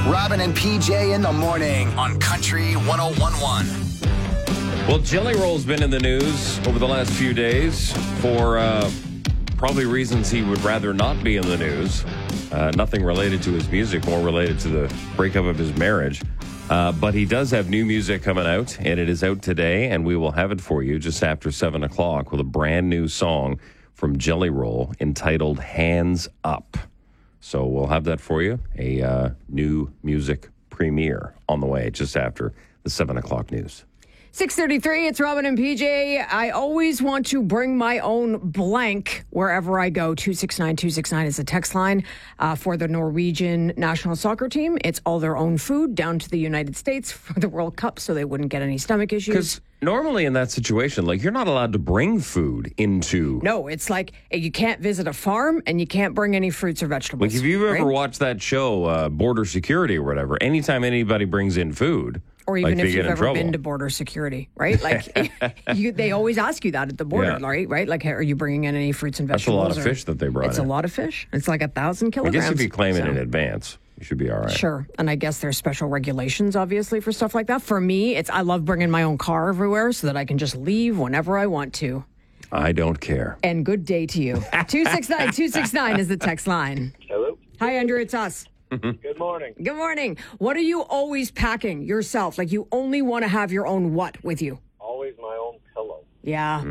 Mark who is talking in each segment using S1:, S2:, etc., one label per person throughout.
S1: Robin and PJ in the morning on Country 101.1.
S2: Well, Jelly Roll's been in the news over the last few days for probably reasons he would rather not be in the news. Nothing related to his music, more related to the breakup of his marriage. But he does have new music coming out, and it is out today, and we will have it for you just after 7 o'clock with a brand new song from Jelly Roll entitled Hands Up. So we'll have that for you, a new music premiere on the way just after the 7 o'clock news.
S3: 6:33, it's Robin and PJ. I always want to bring my own blank wherever I go. 269-269 is the text line for the Norwegian national soccer team. It's all their own food down to the United States for the World Cup so they wouldn't get any stomach issues.
S2: Because normally in that situation, like, you're not allowed to bring food into...
S3: No, it's like you can't visit a farm and you can't bring any fruits or vegetables.
S2: Like, if you've ever watched that show, Border Security or whatever, anytime anybody brings in food...
S3: Or even
S2: like,
S3: if you've ever been to border security, right? Like, they always ask you that at the border, right? Like, are you bringing in any fruits and vegetables?
S2: That's a lot of fish that they brought in.
S3: It's a lot of fish. It's like 1,000 kilograms.
S2: I guess if you claim it in advance, you should be all right.
S3: Sure. And I guess there's special regulations, obviously, for stuff like that. For me, I love bringing my own car everywhere so that I can just leave whenever I want to.
S2: I don't care.
S3: And good day to you. 269-269 is the text line.
S4: Hello.
S3: Hi, Andrew. It's us.
S4: Good morning.
S3: Good morning. What are you always packing yourself? Like, you only want to have your own what with you?
S4: Always my own pillow.
S3: Yeah.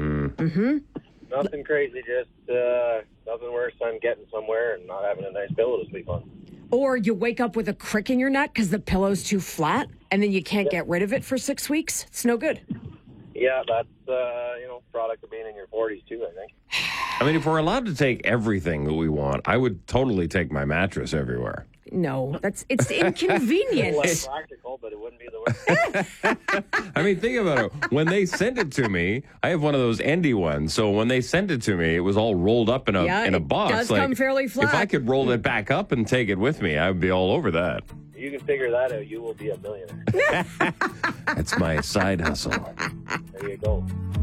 S4: Nothing crazy, just nothing worse than getting somewhere and not having a nice pillow to sleep on.
S3: Or you wake up with a crick in your neck because the pillow's too flat, and then you can't get rid of it for 6 weeks. It's no good.
S4: Yeah, that's, product of being in your 40s too, I think.
S2: I mean, if we're allowed to take everything that we want, I would totally take my mattress everywhere.
S3: No, it's inconvenient.
S4: Less practical, but it wouldn't be the worst.
S2: I mean, think about it. When they sent it to me, I have one of those Endy ones. So when they sent it to me, it was all rolled up in a box.
S3: It does come fairly flat.
S2: If I could roll it back up and take it with me, I would be all over that.
S4: You can figure that out. You will be a millionaire.
S2: That's my side hustle.
S4: There you go.